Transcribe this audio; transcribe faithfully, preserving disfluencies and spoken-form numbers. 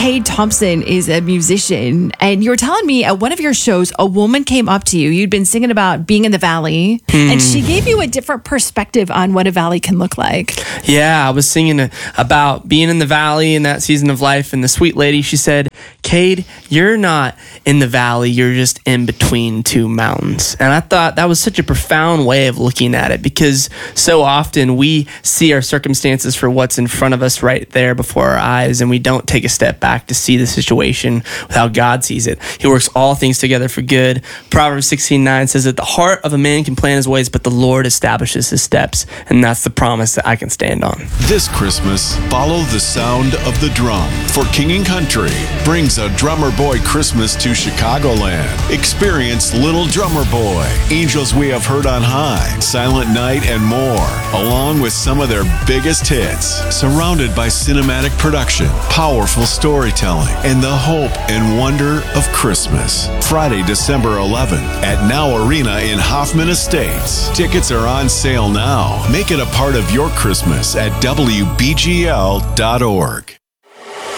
Cade Thompson is a musician, and you were telling me at one of your shows, a woman came up to you. You'd been singing about being in the valley, hmm. and she gave you a different perspective on what a valley can look like. Yeah, I was singing about being in the valley in that season of life, and the sweet lady, she said, Cade, you're not in the valley, you're just in between two mountains. And I thought that was such a profound way of looking at it, because so often we see our circumstances for what's in front of us right there before our eyes, and we don't take a step back to see the situation with how God sees it. He works all things together for good. Proverbs sixteen nine says that the heart of a man can plan his ways, but the Lord establishes his steps. And that's the promise that I can stand on. This Christmas, follow the sound of the drum. For King and Country brings a Drummer Boy Christmas to Chicagoland. Experience Little Drummer Boy, Angels We Have Heard on High, Silent Night, and more, along with some of their biggest hits. Surrounded by cinematic production, powerful storytelling, and the hope and wonder of Christmas. Friday, December eleventh at Now Arena in Hoffman Estates. Tickets are on sale now. Make it a part of your Christmas at W B G L dot org.